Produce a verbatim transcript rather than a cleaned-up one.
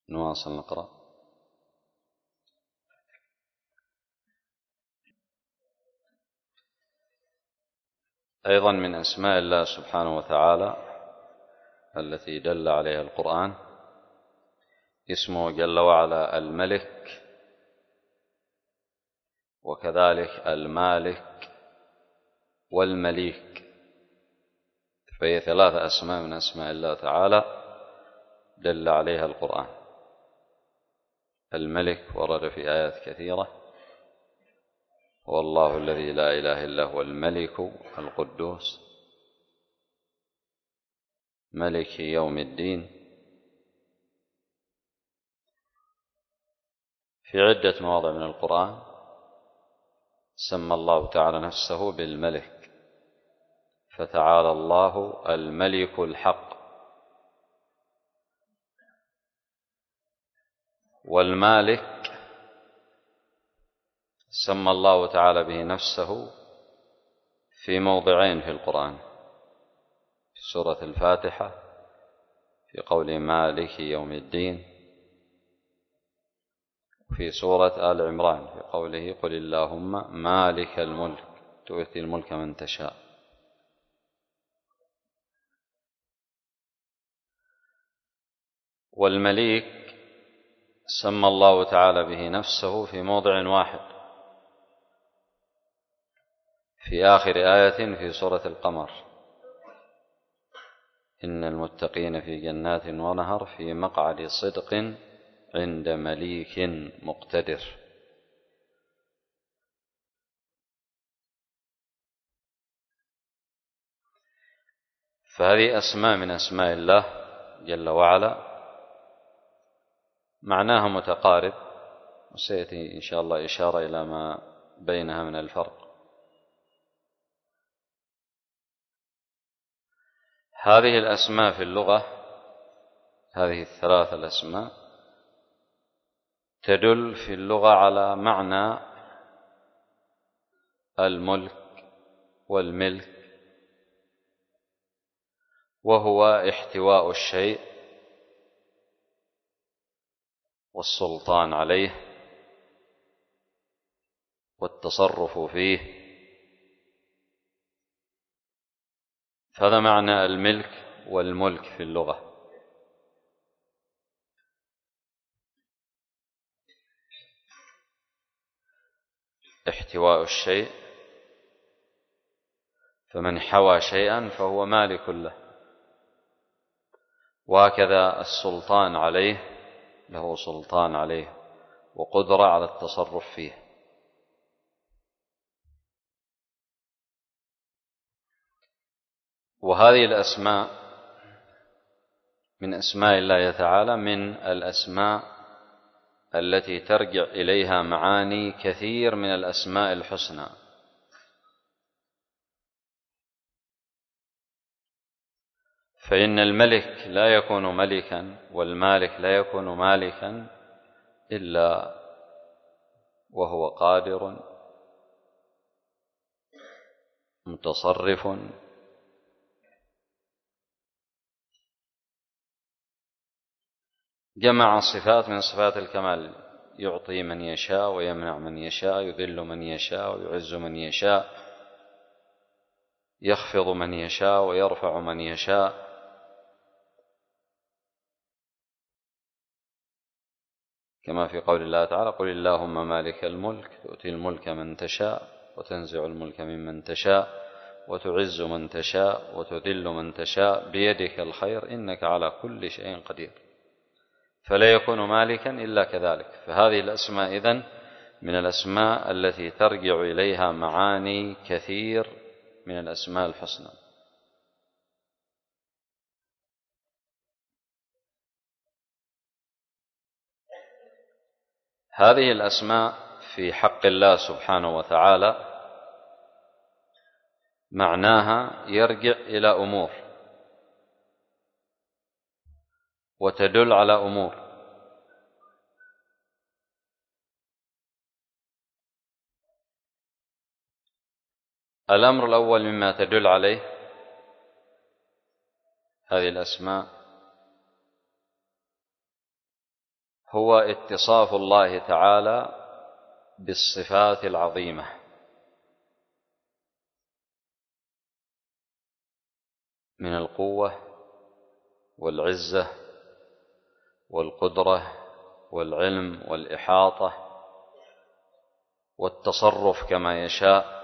نواصل نقرأ. أيضا من أسماء الله سبحانه وتعالى التي دل عليها القرآن اسمه جل وعلا الملك، وكذلك المالك والمليك، فهي ثلاثة أسماء من أسماء الله تعالى دل عليها القرآن. الملك ورد في آيات كثيرة، هو الله الذي لا إله إلا هو الملك القدوس ملك يوم الدين. في عدة مواضع من القرآن سمى الله تعالى نفسه بالملك، فتعالى الله الملك الحق. والمالك سمى الله تعالى به نفسه في موضعين في القرآن، في سورة الفاتحة في قول مالك يوم الدين، وفي سورة آل عمران في قوله قل اللهم مالك الملك تؤتي الملك من تشاء. والمليك سمى الله تعالى به نفسه في موضع واحد في آخر آية في سورة القمر إن المتقين في جنات ونهر في مقعد صدق عند مليك مقتدر. فهذه أسماء من أسماء الله جل وعلا معناها متقارب، وسيأتي إن شاء الله إشارة إلى ما بينها من الفرق. هذه الأسماء في اللغة، هذه الثلاث الأسماء تدل في اللغة على معنى الملك والملك، وهو احتواء الشيء والسلطان عليه والتصرف فيه. فهذا معنى الملك والملك في اللغة. احتواء الشيء، فمن حوى شيئا فهو مالك له، وهكذا السلطان عليه، له سلطان عليه وقدرة على التصرف فيه. وهذه الأسماء من أسماء الله تعالى من الأسماء التي ترجع إليها معاني كثير من الأسماء الحسنى. فإن الملك لا يكون ملكا والمالك لا يكون مالكا إلا وهو قادر متصرف جمع صفات من صفات الكمال، يعطي من يشاء ويمنع من يشاء، يذل من يشاء ويعز من يشاء، يخفض من يشاء ويرفع من يشاء. كما في قول الله تعالى قل اللهم مالك الملك تؤتي الملك من تشاء وتنزع الملك ممن تشاء وتعز من تشاء وتذل من تشاء بيدك الخير إنك على كل شيء قدير. فلا يكون مالكا إلا كذلك. فهذه الأسماء إذن من الأسماء التي ترجع إليها معاني كثير من الأسماء الحسنى. هذه الأسماء في حق الله سبحانه وتعالى معناها يرجع إلى أمور وتدل على أمور. الأمر الأول مما تدل عليه هذه الأسماء هو اتصاف الله تعالى بالصفات العظيمة من القوة والعزة والقدرة والعلم والإحاطة والتصرف كما يشاء